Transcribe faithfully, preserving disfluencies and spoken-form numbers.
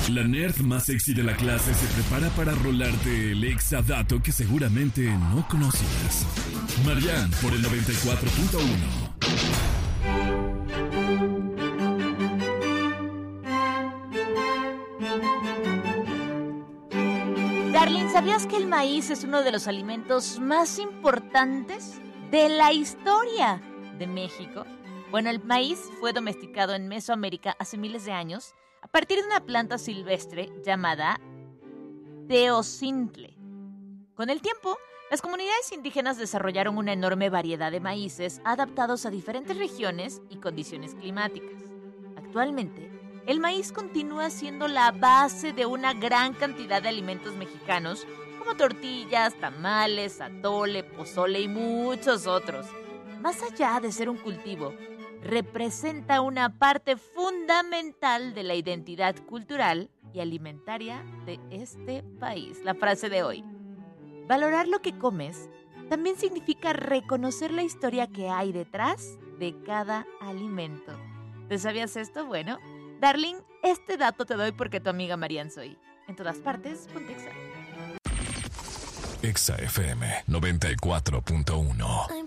La nerd más sexy de la clase se prepara para rolarte el exadato que seguramente no conocías. Marianne por el noventa y cuatro punto uno. Darling, ¿sabías que el maíz es uno de los alimentos más importantes de la historia de México? Bueno, el maíz fue domesticado en Mesoamérica hace miles de años a partir de una planta silvestre llamada teocintle. Con el tiempo, las comunidades indígenas desarrollaron una enorme variedad de maíces adaptados a diferentes regiones y condiciones climáticas. Actualmente, el maíz continúa siendo la base de una gran cantidad de alimentos mexicanos, como tortillas, tamales, atole, pozole y muchos otros. Más allá de ser un cultivo, representa una parte fundamental de la identidad cultural y alimentaria de este país. La frase de hoy: valorar lo que comes también significa reconocer la historia que hay detrás de cada alimento. ¿Te sabías esto? Bueno, Darling, este dato te doy porque tu amiga Marianne soy. En todas partes, Pontexa. Exa F M noventa y cuatro punto uno.